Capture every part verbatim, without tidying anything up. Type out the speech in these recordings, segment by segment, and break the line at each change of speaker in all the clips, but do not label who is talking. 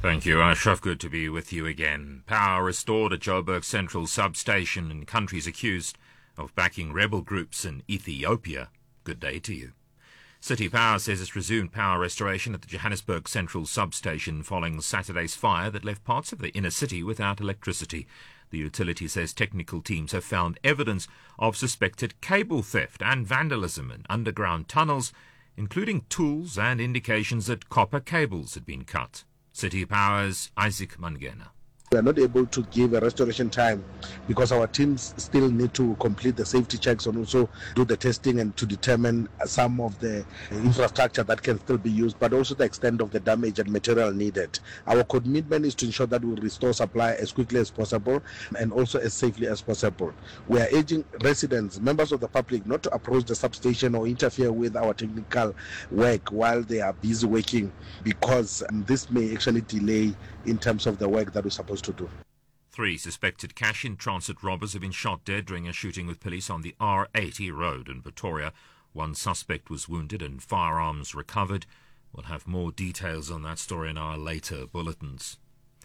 Thank you, Ashraf. Good to be with you again. Power restored at Joburg Central Substation in countries accused of backing rebel groups in Ethiopia. Good day to you. City Power says it's resumed power restoration at the Johannesburg Central Substation following Saturday's fire that left parts of the inner city without electricity. The utility says technical teams have found evidence of suspected cable theft and vandalism in underground tunnels, including tools and indications that copper cables had been cut. City Power's Isaac Mangena.
We are not able to give a restoration time because our teams still need to complete the safety checks and also do the testing and to determine some of the infrastructure that can still be used, but also the extent of the damage and material needed. Our commitment is to ensure that we restore supply as quickly as possible and also as safely as possible. We are urging residents, members of the public, not to approach the substation or interfere with our technical work while they are busy working, because um, this may actually delay in terms of the work that we're supposed to do.
Three suspected cash-in-transit robbers have been shot dead during a shooting with police on the R eighty road in Pretoria. One suspect was wounded and firearms recovered. We'll have more details on that story in our later bulletins.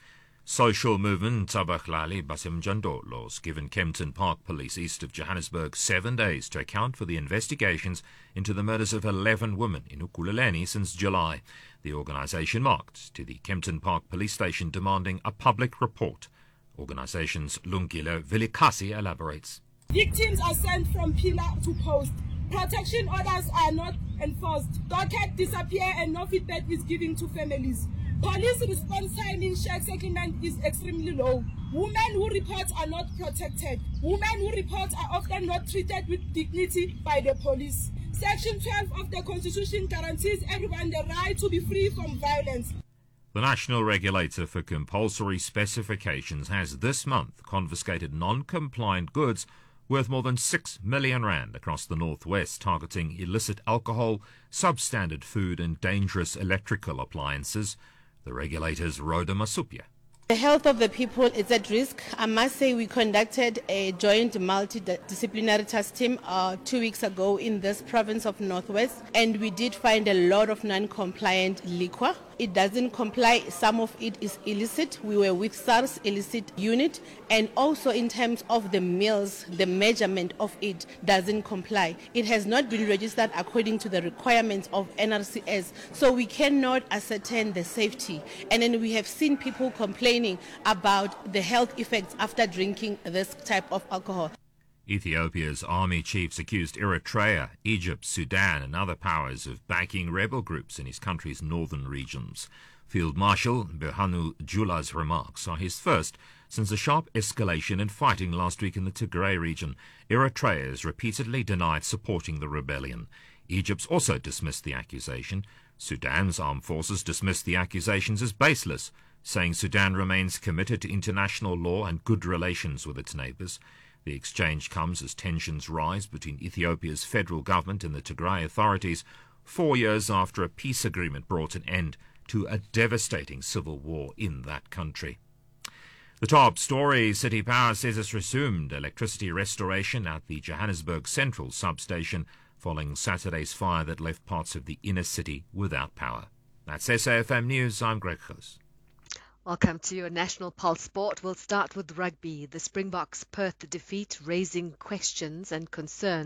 Social movement Tabahlali Basemjandolo has given Kempton Park Police east of Johannesburg seven days to account for the investigations into the murders of eleven women in Ekurhuleni since July. The organisation marked to the Kempton Park Police Station demanding a public report. Organisation's Lungile Vilikasi elaborates.
Victims are sent from pillar to post. Protection orders are not enforced. Docket disappear and no feedback is given to families. Police response time in shared settlement is extremely low. Women who report are not protected. Women who report are often not treated with dignity by the police. Section twelve of the Constitution guarantees everyone the right to be free from violence.
The National Regulator for Compulsory Specifications has this month confiscated non-compliant goods worth more than six million rand across the northwest, targeting illicit alcohol, substandard food and dangerous electrical appliances. The regulator's Rhoda Masupia.
The health of the people is at risk. I must say we conducted a joint multidisciplinary task team uh, two weeks ago in this province of Northwest, and we did find a lot of non-compliant liquor. It doesn't comply. Some of it is illicit. We were with SARS illicit unit, and also in terms of the meals, the measurement of it doesn't comply. It has not been registered according to the requirements of N R C S, so we cannot ascertain the safety. And then we have seen people complaining about the health effects after drinking this type of alcohol.
Ethiopia's army chiefs accused Eritrea, Egypt, Sudan and other powers of backing rebel groups in his country's northern regions. Field Marshal Berhanu Jula's remarks are his first since a sharp escalation in fighting last week in the Tigray region. Eritrea has repeatedly denied supporting the rebellion. Egypt's also dismissed the accusation. Sudan's armed forces dismissed the accusations as baseless, saying Sudan remains committed to international law and good relations with its neighbours. The exchange comes as tensions rise between Ethiopia's federal government and the Tigray authorities, four years after a peace agreement brought an end to a devastating civil war in that country. The top story: City Power says it's resumed electricity restoration at the Johannesburg Central Substation following Saturday's fire that left parts of the inner city without power. That's S A F M News. I'm Greg Goos.
Welcome to your National Pulse Sport. We'll start with rugby. The Springboks' Perth defeat raising questions and concerns